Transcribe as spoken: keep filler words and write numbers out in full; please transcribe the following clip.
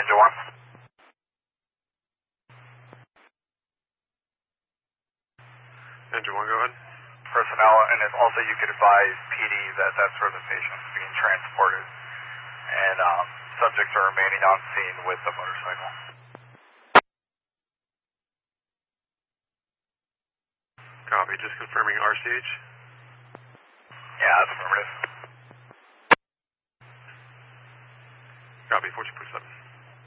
Engine one. Engine one, go ahead. Personnel, and if also you could advise P D that that's where the patient's being transported. And um, subjects are remaining on scene with the motorcycle. Copy, just confirming R C H. Yeah, that's affirmative. Copy, fourteen point seven.